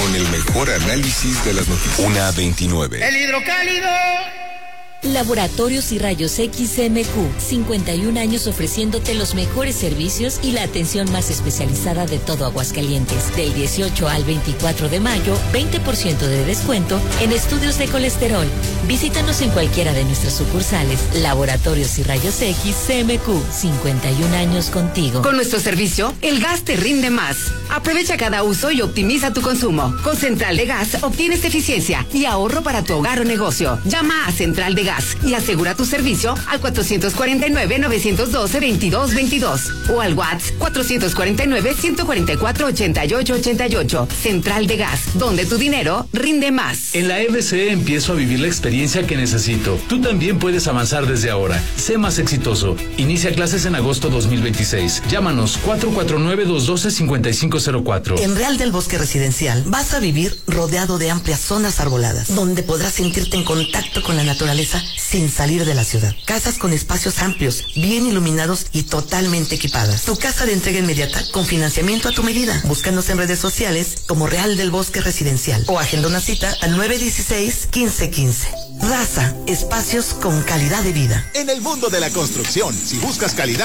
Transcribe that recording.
con el mejor análisis de las noticias. 1:29. El hidrocálido. Laboratorios y Rayos X CMQ, 51 años ofreciéndote los mejores servicios y la atención más especializada de todo Aguascalientes. Del 18 al 24 de mayo, 20% de descuento en estudios de colesterol. Visítanos en cualquiera de nuestras sucursales. Laboratorios y Rayos X CMQ, 51 años contigo. Con nuestro servicio, el gas te rinde más. Aprovecha cada uso y optimiza tu consumo. Con Central de Gas obtienes eficiencia y ahorro para tu hogar o negocio. Llama a Central de Gas y asegura tu servicio al 449-912-2222 o al WhatsApp 449-144-8888. Central de Gas, donde tu dinero rinde más. En la EBC empiezo a vivir la experiencia que necesito. Tú también puedes avanzar desde ahora. Sé más exitoso. Inicia clases en agosto 2026. Llámanos 449-212-5504. En Real del Bosque Residencial vas a vivir rodeado de amplias zonas arboladas, donde podrás sentirte en contacto con la naturaleza sin salir de la ciudad. Casas con espacios amplios, bien iluminados y totalmente equipadas. Tu casa de entrega inmediata con financiamiento a tu medida. Búscanos en redes sociales como Real del Bosque Residencial o agenda una cita al 916-1515. Raza, espacios con calidad de vida. En el mundo de la construcción, si buscas calidad